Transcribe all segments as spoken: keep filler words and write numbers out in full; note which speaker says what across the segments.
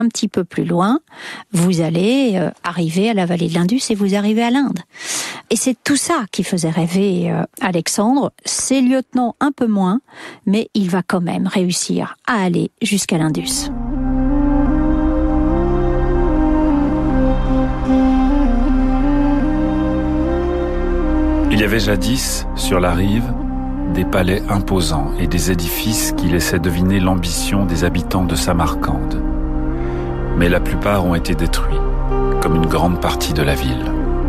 Speaker 1: Un petit peu plus loin, vous allez euh, arriver à la vallée de l'Indus et vous arrivez à l'Inde. Et c'est tout ça qui faisait rêver euh, Alexandre. Ses lieutenants un peu moins, mais il va quand même réussir à aller jusqu'à l'Indus.
Speaker 2: Il y avait jadis, sur la rive, des palais imposants et des édifices qui laissaient deviner l'ambition des habitants de Samarcande. Mais la plupart ont été détruits, comme une grande partie de la ville.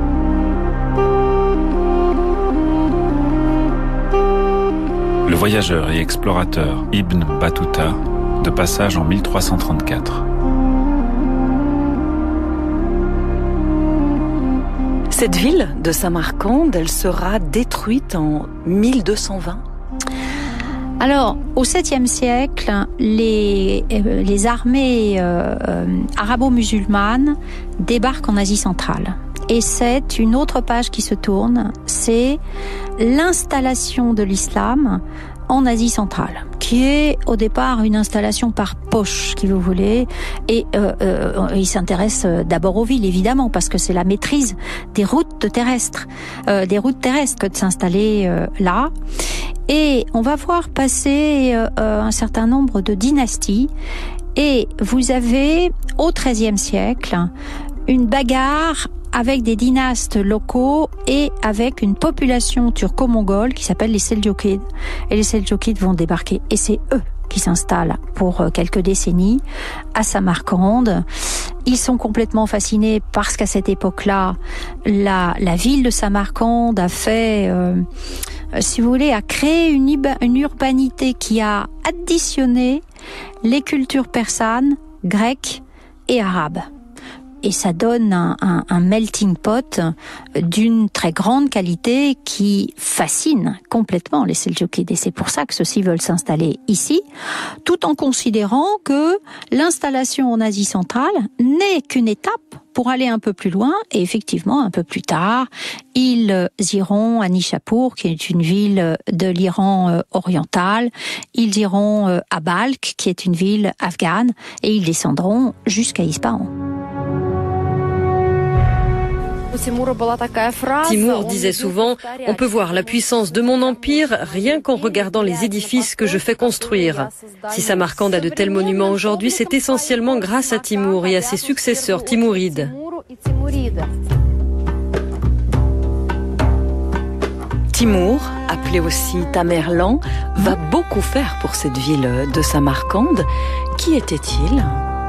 Speaker 2: Le voyageur et explorateur Ibn Battuta, de passage en mille trois cent trente-quatre.
Speaker 3: Cette ville de Samarcande, elle sera détruite en mille deux cent vingt.
Speaker 1: Alors, au septième siècle, les, euh, les armées euh, euh, arabo-musulmanes débarquent en Asie centrale. Et c'est une autre page qui se tourne, c'est l'installation de l'islam en Asie centrale, qui est au départ une installation par poche, si vous voulez, et euh, euh, il s'intéresse d'abord aux villes, évidemment, parce que c'est la maîtrise des routes terrestres, euh, des routes terrestres que de s'installer euh, là. Et on va voir passer euh, un certain nombre de dynasties, et vous avez, au treizième siècle, une bagarre avec des dynastes locaux et avec une population turco-mongole qui s'appelle les Seldjoukides. Et les Seldjoukides vont débarquer. Et c'est eux qui s'installent pour quelques décennies à Samarcande. Ils sont complètement fascinés parce qu'à cette époque-là, la, la ville de Samarcande a fait, euh, si vous voulez, a créé une, une urbanité qui a additionné les cultures persanes, grecques et arabes. Et ça donne un, un, un melting pot d'une très grande qualité qui fascine complètement les Seldjoukides. Et c'est pour ça que ceux-ci veulent s'installer ici, tout en considérant que l'installation en Asie centrale n'est qu'une étape pour aller un peu plus loin. Et effectivement, un peu plus tard, ils iront à Nishapur, qui est une ville de l'Iran oriental. Ils iront à Balkh, qui est une ville afghane. Et ils descendront jusqu'à Ispahan.
Speaker 4: Timour disait souvent « On peut voir la puissance de mon empire rien qu'en regardant les édifices que je fais construire ». Si Samarcande a de tels monuments aujourd'hui, c'est essentiellement grâce à Timour et à ses successeurs timourides.
Speaker 3: Timour, appelé aussi Tamerlan, va beaucoup faire pour cette ville de Samarcande. Qui était-il ?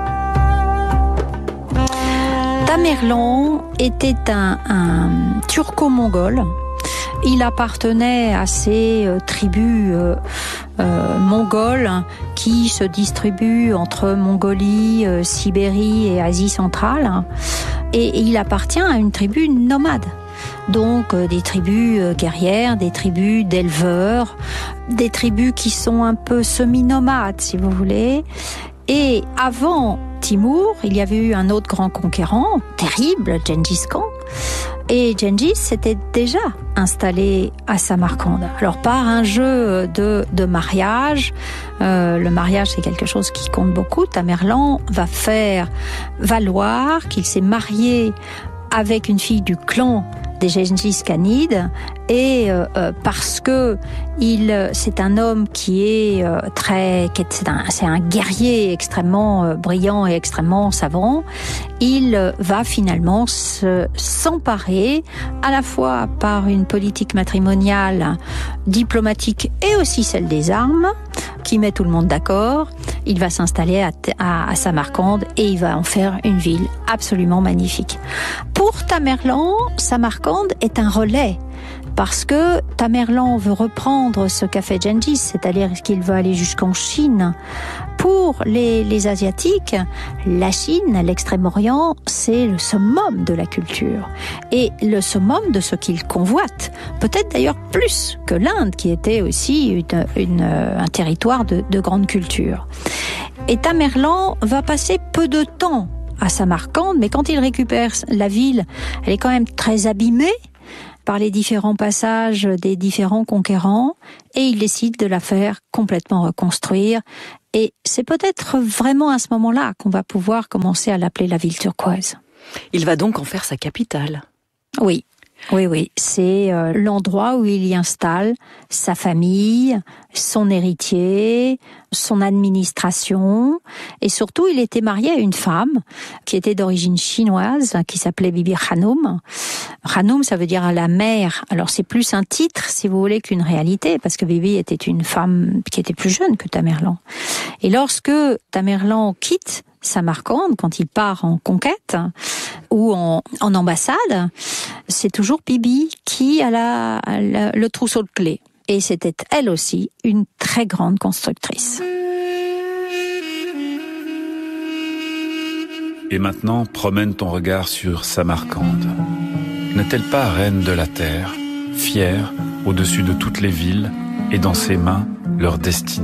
Speaker 1: Tamerlan était un, un turco-mongol. Il appartenait à ces euh, tribus euh, euh, mongoles qui se distribuent entre Mongolie, euh, Sibérie et Asie centrale. Et, et il appartient à une tribu nomade. Donc euh, des tribus euh, guerrières, des tribus d'éleveurs, des tribus qui sont un peu semi-nomades, si vous voulez. Et avant Timour, il y avait eu un autre grand conquérant, terrible, Gengis Khan. Et Gengis s'était déjà installé à Samarcande. Alors par un jeu de, de mariage, euh, le mariage c'est quelque chose qui compte beaucoup, Tamerlan va faire valoir qu'il s'est marié avec une fille du clan des Gengis Khanides, et euh, parce que il, c'est un homme qui est euh, très, qui est, c'est, un, c'est un guerrier extrêmement euh, brillant et extrêmement savant, il euh, va finalement se, s'emparer à la fois par une politique matrimoniale, diplomatique et aussi celle des armes, qui met tout le monde d'accord. Il va s'installer à, à, à Samarcande et il va en faire une ville absolument magnifique. Pour Tamerlan, Samarcande est un relais parce que Tamerlan veut reprendre ce qu'a fait Gengis, c'est-à-dire qu'il veut aller jusqu'en Chine. Pour les, les Asiatiques, la Chine, l'extrême-orient, c'est le summum de la culture et le summum de ce qu'ils convoitent. Peut-être d'ailleurs plus que l'Inde, qui était aussi une, une, un territoire de, de grande culture. Et Tamerlan va passer peu de temps à Samarcande, mais quand il récupère la ville, elle est quand même très abîmée. par les différents passages des différents conquérants et il décide de la faire complètement reconstruire. Et c'est peut-être vraiment à ce moment-là qu'on va pouvoir commencer à l'appeler la ville turquoise.
Speaker 3: Il va donc en faire sa capitale.
Speaker 1: Oui. Oui, oui, c'est euh, l'endroit où il y installe sa famille, son héritier, son administration, et surtout il était marié à une femme qui était d'origine chinoise, qui s'appelait Bibi Hanum. Hanum, ça veut dire la mère. Alors c'est plus un titre, si vous voulez, qu'une réalité, parce que Bibi était une femme qui était plus jeune que Tamerlan. Et lorsque Tamerlan quitte Samarcande, quand il part en conquête ou en, en ambassade, c'est toujours Bibi qui a la, la, le trousseau de clés. Et c'était elle aussi une très grande constructrice.
Speaker 2: Et maintenant, promène ton regard sur Samarcande. N'est-elle pas reine de la terre, fière au-dessus de toutes les villes et dans ses mains leur destinée ?